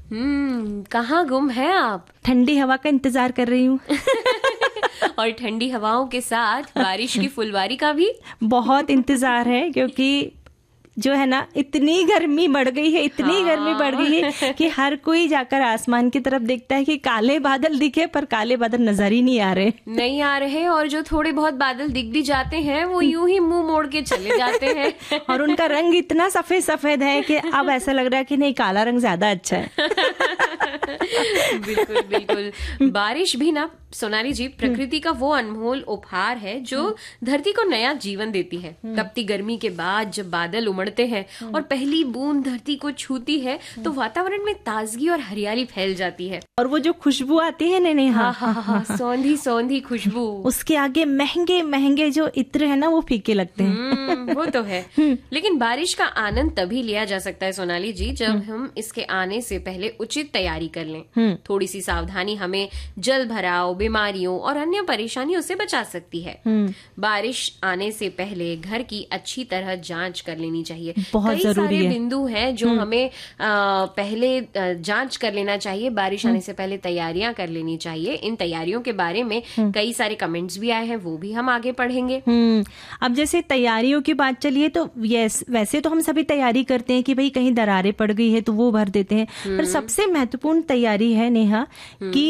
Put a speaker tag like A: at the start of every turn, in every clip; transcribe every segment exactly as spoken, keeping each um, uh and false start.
A: हम्म कहाँ गुम है आप?
B: ठंडी हवा का इंतजार कर रही हूँ।
A: और ठंडी हवाओं के साथ बारिश की फुलवारी का भी
B: बहुत इंतजार है, क्योंकि जो है ना इतनी गर्मी बढ़ गई है, इतनी हाँ। गर्मी बढ़ गई है कि हर कोई जाकर आसमान की तरफ देखता है कि काले बादल दिखे, पर काले बादल नजर ही नहीं आ रहे
A: नहीं आ रहे और जो थोड़े बहुत बादल दिख भी जाते हैं वो यूं ही मुंह मोड़ के चले जाते हैं।
B: और उनका रंग इतना सफेद सफेद है कि अब ऐसा लग रहा है कि नहीं, काला रंग ज्यादा अच्छा है।
A: बिल्कुल बिल्कुल। बारिश भी ना सोनाली जी प्रकृति का वो अनमोल उपहार है जो धरती को नया जीवन देती है। तपती गर्मी के बाद जब बादल उमड़ते हैं और पहली बूंद धरती को छूती है तो वातावरण में ताजगी और हरियाली फैल जाती है।
B: और वो जो खुशबू आती है नहीं हाँ,
A: हाँ, हाँ, हाँ, सौंधी सौंधी खुशबू,
B: उसके आगे महंगे महंगे जो इत्र है ना वो फीके लगते हैं।
A: वो तो है। लेकिन बारिश का आनंद तभी लिया जा सकता है सोनाली जी जब हम इसके आने से पहले उचित तैयारी कर लें। थोड़ी सी सावधानी हमें जल भराव, बीमारियों और अन्य परेशानियों से बचा सकती है। बारिश आने से पहले घर की अच्छी तरह जांच कर लेनी चाहिए।
B: बहुत
A: कई
B: जरूरी
A: सारे
B: है।
A: बिंदु हैं जो हमें आ, पहले आ, जांच कर लेना चाहिए। बारिश आने से पहले तैयारियां कर लेनी चाहिए। इन तैयारियों के बारे में कई सारे कमेंट्स भी आए हैं, वो भी हम आगे पढ़ेंगे।
B: अब जैसे तैयारियों की बात चलिए तो यस, वैसे तो हम सभी तैयारी करते हैं कि भाई कहीं दरारें पड़ गई है तो वो भर देते हैं, पर सबसे महत्वपूर्ण तैयारी है नेहा कि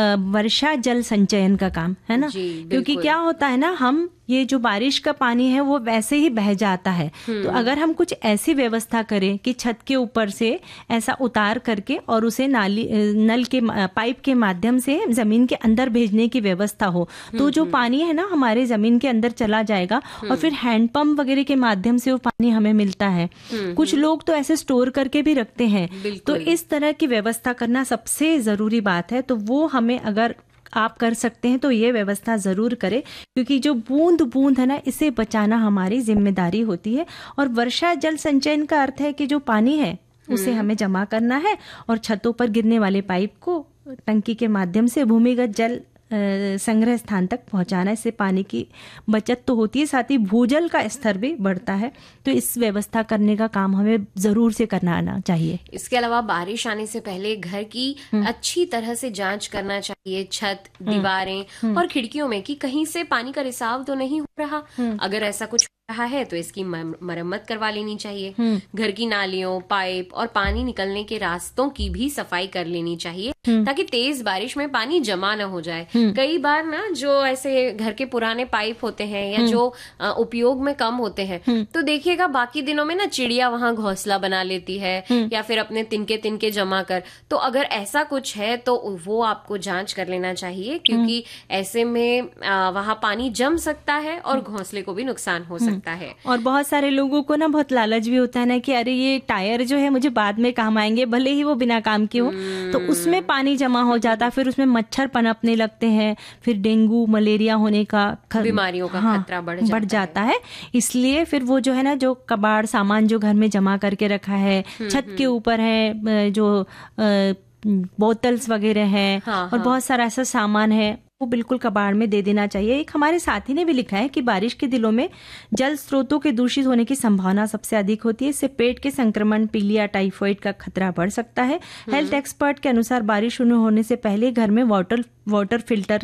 B: वर्षा जल संचयन का काम है ना। क्योंकि क्या होता है ना, हम ये जो बारिश का पानी है वो वैसे ही बह जाता है, तो अगर हम कुछ ऐसी व्यवस्था करें कि छत के ऊपर से ऐसा उतार करके और उसे नाली नल के पाइप के माध्यम से जमीन के अंदर भेजने की व्यवस्था हो, तो जो पानी है ना हमारे जमीन के अंदर चला जाएगा और फिर हैंडपंप वगैरह के माध्यम से वो पानी हमें मिलता है। कुछ लोग तो ऐसे स्टोर करके भी रखते हैं, तो इस तरह की व्यवस्था करना सबसे जरूरी बात है। तो वो हमें अगर आप कर सकते हैं तो ये व्यवस्था जरूर करें, क्योंकि जो बूंद बूंद है ना इसे बचाना हमारी जिम्मेदारी होती है। और वर्षा जल संचयन का अर्थ है कि जो पानी है उसे हमें जमा करना है और छतों पर गिरने वाले पाइप को टंकी के माध्यम से भूमिगत जल संग्रह स्थान तक पहुंचाना। इससे पानी की बचत तो होती है, साथ ही भूजल का स्तर भी बढ़ता है। तो इस व्यवस्था करने का काम हमें जरूर से करना आना चाहिए।
A: इसके अलावा बारिश आने से पहले घर की अच्छी तरह से जांच करना चाहिए, छत, दीवारें और खिड़कियों में कि कहीं से पानी का रिसाव तो नहीं हो रहा। अगर ऐसा कुछ रहा है तो इसकी मरम्मत करवा लेनी चाहिए। घर की नालियों, पाइप और पानी निकलने के रास्तों की भी सफाई कर लेनी चाहिए ताकि तेज बारिश में पानी जमा न हो जाए। कई बार ना जो ऐसे घर के पुराने पाइप होते हैं या जो उपयोग में कम होते हैं, तो देखिएगा बाकी दिनों में ना चिड़िया वहां घोंसला बना लेती है या फिर अपने तिनके तिनके जमा कर। तो अगर ऐसा कुछ है तो वो आपको जांच कर लेना चाहिए, क्योंकि ऐसे में वहां पानी जम सकता है और घोंसले को भी नुकसान हो सकता है।
B: और बहुत सारे लोगों को ना बहुत लालच भी होता है ना कि अरे ये टायर जो है मुझे बाद में काम आएंगे, भले ही वो बिना काम के हो, तो उसमें पानी जमा हो जाता है, फिर उसमें मच्छर पनपने लगते हैं, फिर डेंगू मलेरिया होने का खर...
A: बीमारियों का
B: हाँ,
A: खतरा बढ़ जाता,
B: बढ़ जाता है। है इसलिए फिर वो जो है ना जो कबाड़ सामान जो घर में जमा करके रखा है, छत के ऊपर है जो बोतल्स वगैरह हैं, हाँ, और हाँ. बहुत सारा ऐसा सामान है वो बिल्कुल कबाड़ में दे देना चाहिए। एक हमारे साथी ने भी लिखा है कि बारिश के दिनों में जल स्रोतों के दूषित होने की संभावना सबसे अधिक होती है। इससे पेट के संक्रमण, पीलिया, टाइफाइड का खतरा बढ़ सकता है। हेल्थ एक्सपर्ट के अनुसार बारिश शुरू होने से पहले घर में वाटर वाटर फिल्टर